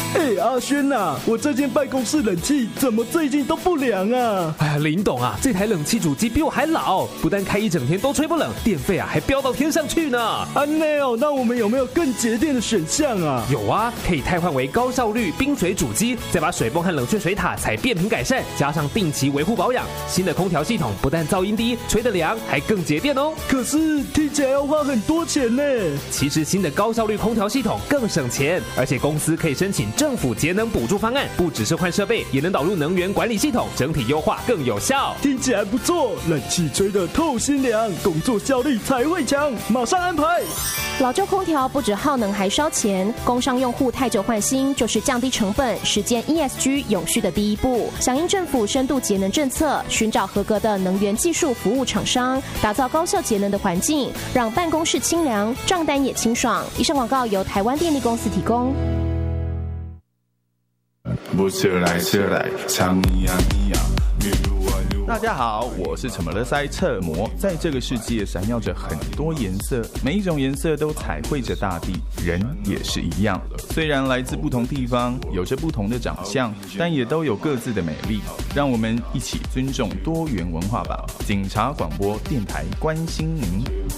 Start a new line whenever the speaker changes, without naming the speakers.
阿轩呐，我这间办公室冷气怎么最近都不凉啊？
哎呀，林董啊，这台冷气主机比我还老，不但开一整天都吹不冷，电费啊还飙到天上去呢。
那我们有没有更节电的选项啊？
有啊，可以汰换为高效率冰水主机，再把水泵和冷却水塔采变频改善，加上定期维护保养。新的空调系统不但噪音低，吹得凉，还更节电哦。
可是听起来要花很多钱呢。
其实新的高效率空调系统更省钱，而且公司可以申请政府节能补助方案，不只是换设备，也能导入能源管理系统，整体优化更有效。
听起来不错，冷气吹得透心凉，工作效率才会强，马上安排。
老旧空调不止耗能还烧钱，工商用户太久换新就是降低成本，实践 ESG 永续的第一步。响应政府深度节能政策，寻找合格的能源技术服务厂商，打造高效节能的环境，让办公室清凉，账单也清爽。以上广告由台湾电力公司提供。
大家好，我是陈乐塞侧模。在这个世界闪耀着很多颜色，每一种颜色都彩绘着大地，人也是一样。虽然来自不同地方，有着不同的长相，但也都有各自的美丽。让我们一起尊重多元文化吧。警察广播电台关心您。